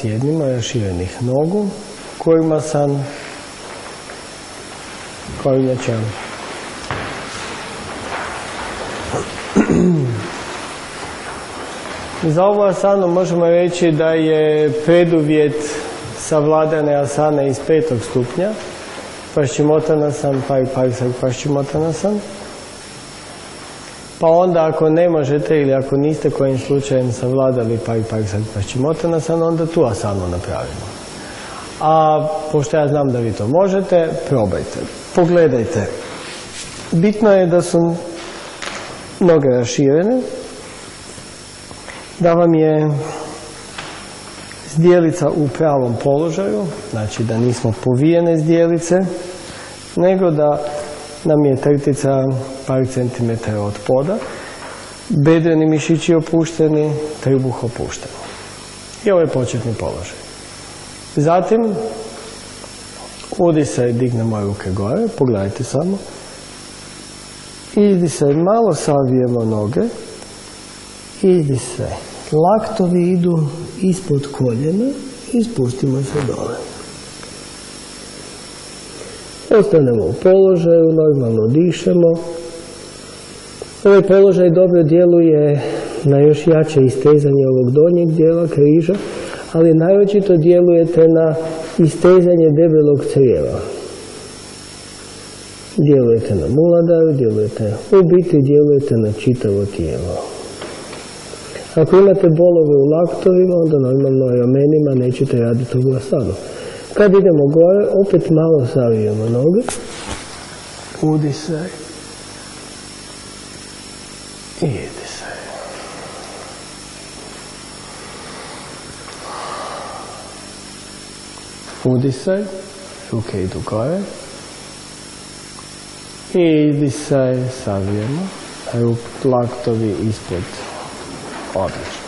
sjednimo, raširenih nogu, kurmasan, kornjača. Za ovu asanu možemo reći da je preduvjet savladane asane iz 5. stupnja, Paschimottanasana, Pariparsad Paschimottanasana. Pa onda ako ne možete ili ako niste kojim slučajem savladali Pariparsad Paschimottanasana, onda tu asanu napravimo. A pošto ja znam da vi to možete, probajte, pogledajte. Bitno je da su noge raširene, da vam je zdjelica u pravom položaju, znači da nismo povijene zdjelice, nego da nam je trtica par centimetara od poda, bedreni mišići opušteni, trbuh opušten. I ovo je početni položaj. Zatim, udisaj, dignemo ruke gore, pogledajte samo. Izdisaj, malo savijemo noge. Izdisaj. Laktovi idu ispod koljena i spustimo se dole. Ostanemo u položaju, normalno dišemo. Ovaj položaj dobro djeluje na još jače istezanje ovog donjeg dijela križa, ali naročito djelujete na istezanje debelog crijeva. Djelujete na muladaru, djelujete u biti, djelujete na čitavo tijelo. Ako imate bolove u laktovima, onda normalno i ramenima nećete raditi ovu asanu. Kad idemo gore, opet malo savijemo noge. Udisaj. I idisaj. Udisaj. Ruke idu gore. I idisaj, savijemo. Laktovi ispod. Odlično.